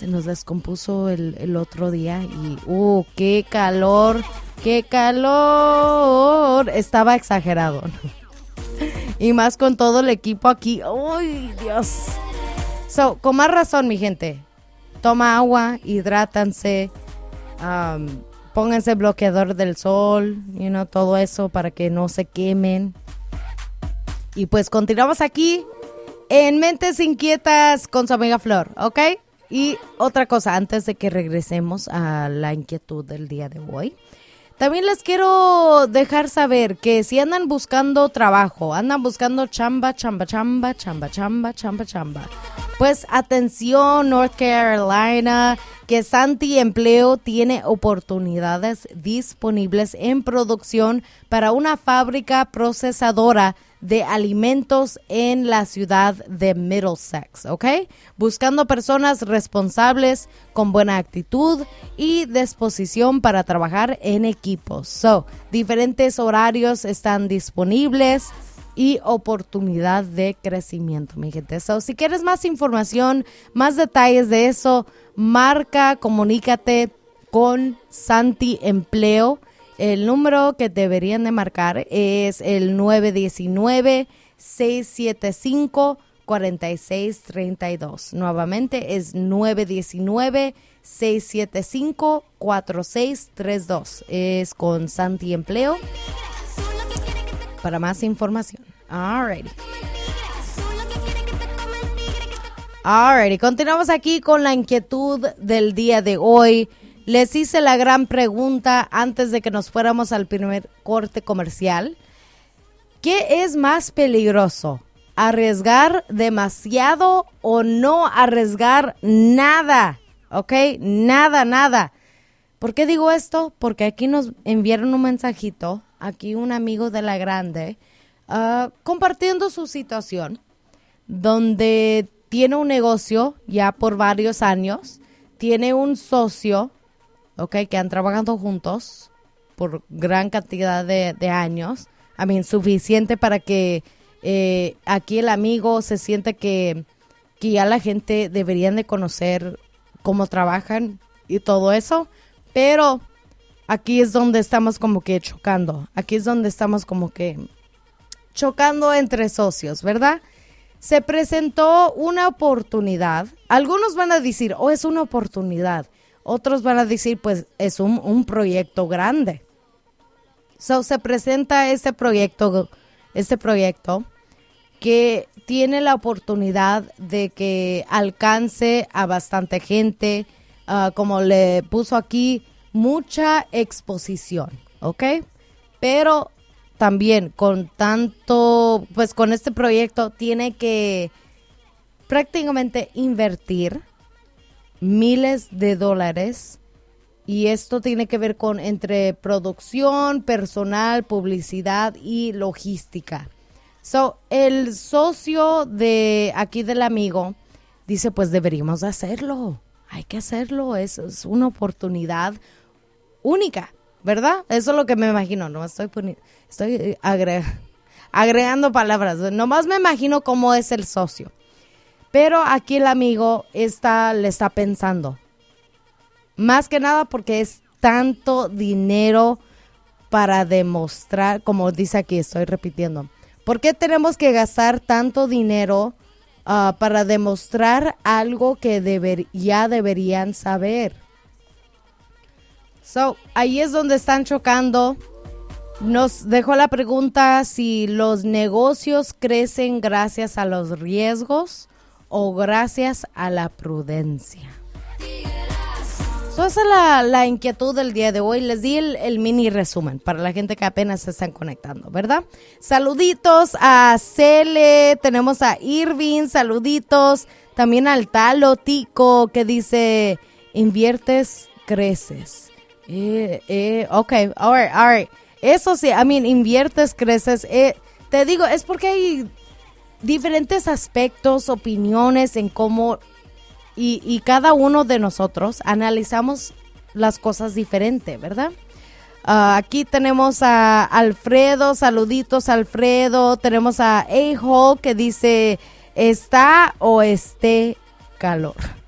se nos descompuso el otro día y qué calor, qué calor. Estaba exagerado, ¿no? Y más con todo el equipo aquí. ¡Ay, Dios! Con más razón, mi gente. Toma agua, hidrátanse, pónganse bloqueador del sol, todo eso para que no se quemen. Y pues continuamos aquí en Mentes Inquietas con su amiga Flor, ¿ok? Y otra cosa, antes de que regresemos a la inquietud del día de hoy, también les quiero dejar saber que si andan buscando trabajo, andan buscando chamba, pues atención, North Carolina, que Santi Empleo tiene oportunidades disponibles en producción para una fábrica procesadora de alimentos en la ciudad de Middlesex, ¿ok? Buscando personas responsables, con buena actitud y disposición para trabajar en equipos. Diferentes horarios están disponibles y oportunidad de crecimiento, mi gente. Si quieres más información, más detalles de eso, comunícate con Santi Empleo. El número que deberían de marcar es el 919-675-4632. Nuevamente es 919-675-4632. Es con Santi Empleo para más información. Alrighty, continuamos aquí con la inquietud del día de hoy. Les hice la gran pregunta antes de que nos fuéramos al primer corte comercial. ¿Qué es más peligroso? ¿Arriesgar demasiado o no arriesgar nada? ¿Ok? Nada. ¿Por qué digo esto? Porque aquí nos enviaron un mensajito, aquí un amigo de la grande, compartiendo su situación, donde tiene un negocio ya por varios años, tiene un socio, okay, que han trabajado juntos por gran cantidad de años. Suficiente para que aquí el amigo se siente que ya la gente deberían de conocer cómo trabajan y todo eso. Pero aquí es donde estamos como que chocando. Aquí es donde estamos como que chocando entre socios, ¿verdad? Se presentó una oportunidad. Algunos van a decir, es una oportunidad. Otros van a decir, pues, es un proyecto grande. Se presenta este proyecto que tiene la oportunidad de que alcance a bastante gente, como le puso aquí, mucha exposición, ¿ok? Pero también con este proyecto tiene que prácticamente invertir miles de dólares, y esto tiene que ver con entre producción, personal, publicidad y logística. El socio de aquí del amigo dice, pues deberíamos hacerlo, hay que hacerlo, es una oportunidad única, ¿verdad? Eso es lo que me imagino, no estoy agregando palabras, nomás me imagino cómo es el socio. Pero aquí el amigo le está pensando. Más que nada porque es tanto dinero para demostrar, como dice aquí, estoy repitiendo. ¿Por qué tenemos que gastar tanto dinero para demostrar algo que ya deberían saber? Ahí es donde están chocando. Nos dejó la pregunta si los negocios crecen gracias a los riesgos o gracias a la prudencia. Esa es la inquietud del día de hoy. Les di el mini resumen para la gente que apenas se están conectando, ¿verdad? Saluditos a Cele, tenemos a Irving, saluditos. También al Talo Tico que dice, inviertes, creces. Ok, all right. Eso sí, inviertes, creces. Te digo, es porque hay diferentes aspectos, opiniones en cómo y cada uno de nosotros analizamos las cosas diferente, ¿verdad? Aquí tenemos a Alfredo, saluditos Alfredo, tenemos a A-Hole que dice, ¿está o esté calor?